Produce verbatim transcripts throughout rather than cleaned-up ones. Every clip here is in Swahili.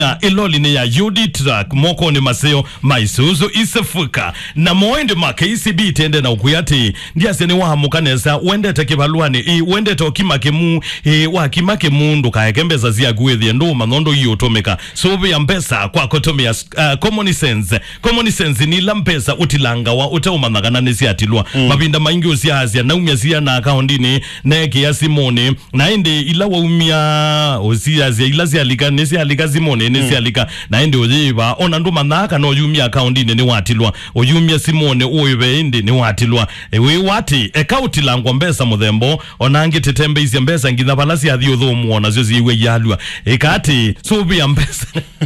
iloli ni ya Yudi Truck moko ni maseo maisuzu isefuka na moende ma K C B tende na ukuyati ndia seni wa hamukanesa wende tekibaluani i wende tokimake mu e wakimake mundu kaekembeza zia guethi ndo manondo iyo tomeka sobe ya mpesa kwa kotomia uh, common sense common sense ni lampesa utilanga wa utaumanaga nesi atilwa mm. mabinda maingi usiazia na umia zia na akaundini neke ya Simone na ende ila wa umia usiazia ila zia alika nesi alika Simone nesi alika na ende ujiva ona ndo manaka no yumia akaundini ni watilwa uyumia Simone uwe ende ni watilwa ewe wati ekauti langwa mbesa muthembo onange tetembe isi mbesa ngina balasi adhi udhumu ona zio ziwe yalwa ekati sobi ya mbesa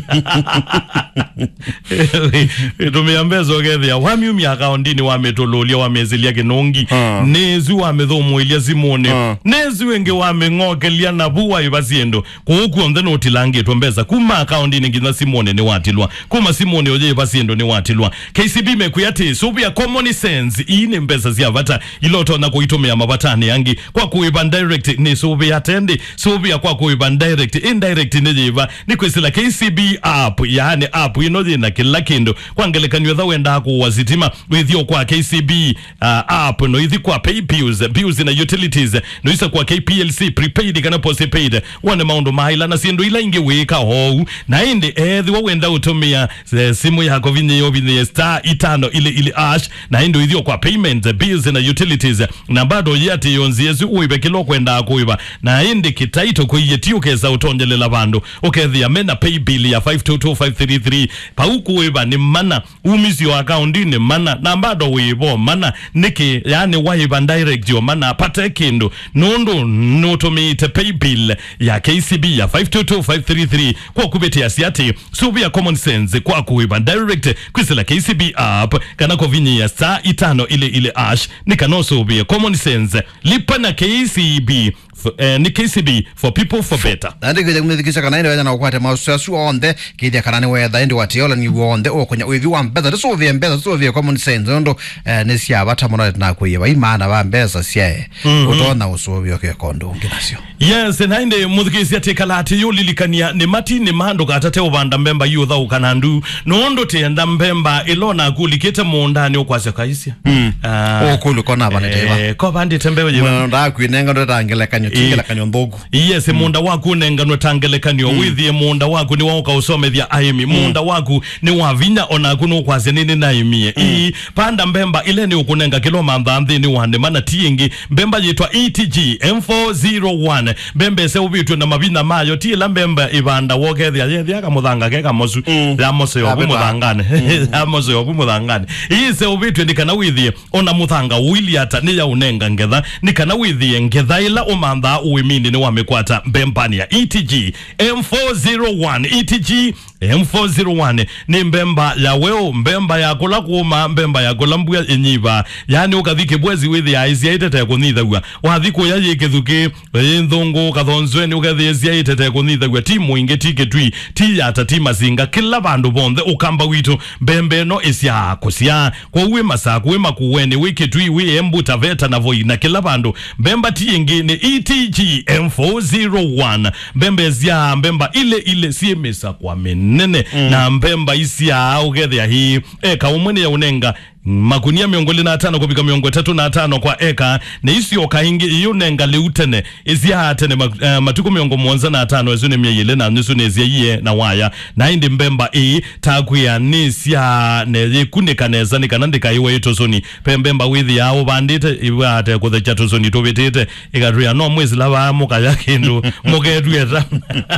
tumia mbesa ogethi ya wami umia akaundini wametololia wamezilia kinongi uh. nezu wamedhumu ilia Simone uh. nezu wenge wamengokelia na buwa ibaziendo kuhuku omdheno utilange tuambeza kuma akaundini ngina Simone ni watilwa kuma Simone oje ibaziendo ni watilwa K C B mekuyati sobi ya common sense ini mbesa zia vata iloto na kuitumia mabatani yangi kwa kuiban direct ni sobi ya tendi sobi ya kwa kuiban direct indirect nijiva ni kwesila K C B app yani app inoji na kila kindo kwa ngelekanywe dha wenda kuwa zitima withio kwa K C B uh, app no ithi kwa pay bills bills na utilities no isa kwa K P L C prepaid kana postpaid wane maundo maila na sindu ila inge weka hou na indi ethi wa wenda utumia simu yako vinye yo vinye star itano ile ile ash na indi withio kwa payment bills na utilities na bado yati yonzi yesu uibe kilo kwenda kuiba na indi kitaito kuyetio kesa utonjelela bandu ukethi ya mena pay bill ya five two two five three three pa uku uiba ni mana umisi wa account ni mana na bado uibo mana niki yani waiba direct yo mana pate kindu nundu nutumite pay bill ya K C B ya five two two five three three kwa kubeti ya siati subi ya common sense kwa kuiba direct kwisila K C B app kana kovinyi ya saa itano ile ile ash ni kanoso ubi ya common sense lipa na K C B Uh, ni K C B for people for better nandi kuje kumithikisha kana inde wena ukwate mausasu onde kithia kana ni wetha inde watiola ni wonde okunya uithi wa mbetha so vye mbetha so vye common sense ndo uh, ni sia bata muno na kuiba imana ba mbesa sia mm -hmm. utona usubio ke kondo nginasio yes na inde muthikisha tekalati yulilikania ni mati ni mando katate ubanda mbemba yutha ukanandu nondo tenda mbemba ilona kulikete mundani okwase kaisia mm. uh, okulu kona bana teba eh ko bandi tembewe jiba ndo kwinenga ndo tangela kanyo tingela kanyo ndogo yes mm. munda waku nenganwe tangele kanyo mm. withie munda waku ni wauka usome thia aimi mm. munda waku ni wavinya ona kuno kwase nini na imie mm. i panda mbemba ile ni ukunenga kilo mandhambi ni wande mana tiingi mbemba yitwa E T G M four zero one mbembe se ubitwe na mabina mayo ti la mbemba ibanda woke thia thia ka muthanga ke ka mosu mm. ya mosu yo muthangane ya mosu yo muthangane i se ubitwe ndikana withie ona muthanga wili ata ni ya unenga ngetha nikana withie ngetha ila umanda uimini ni wamekwata mbembani ya E T G M four zero one E T G M four zero one ni mbemba ya weo mbemba ya kula kuma mbemba ya kula mbuya inyiva yani ukathike bwezi withi ya isi ya itete kunithagua wathiko ya yikithuki ndhungu kathonzweni ukathisia itete kunithagua timu inge tike tui ti ya tatima zinga kila bandu bonthe ukamba witu mbembe no isya kusia kwa uwe masaku we makuweni wiki tui we embuta veta na voi na kila bandu mbemba tiingi ni E T G M four zero one mbembe zia mbemba ile ile siemesa kwa menene mm. na mbemba isia ugethe hii eka umwene ya unenga makunia miongoli na atano kubika miongo tatu na atano kwa eka na isi okaingi iyo nenga leutene isi hatene uh, matuku miongo mwanza na atano ezune mieyele na nusu nezie iye na waya na indi mbemba ii taku ya nisi ya neye kunika neza ni kanandika iwe ito soni pembemba withi ya ubandite iwe hate kuthe chato soni tobitite ikatuya no mwezi lawa muka ya kindu muke tueta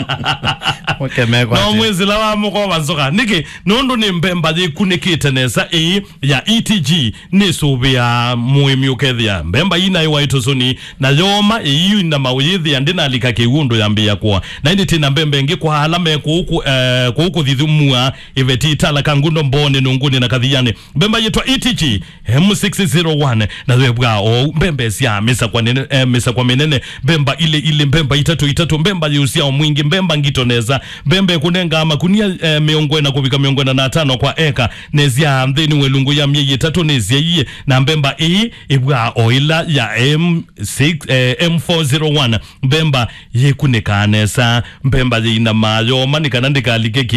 no mwezi lawa muka wansoka niki nondo ni mbemba ye kunikite neza ii ya E T G ni subia muimi ukethia mbemba ina iwa itosoni na yoma iyo ina mawithi ya ndina alika kiundo ya mbia kwa na hindi tina mbembe ngi kwa alame kuhuku eh, kuhuku thithumua iveti itala kangundo mbone nunguni na kathiyane mbemba yitwa E T G M six zero one na webwa o mbembe siya misa kwa nene eh, misa kwa menene mbemba ile ile mbemba itatu itatu mbemba yusia o mwingi mbemba ngitoneza mbembe kunenga makunia eh, miongwe na kubika miongwe na natano kwa eka nezia mdheni welungu ya mie yitatu nizye na mbemba ii ibwa oila ya M six eh, M four oh one mbemba yekunekanesa mbemba yina mayo manikana ndikalike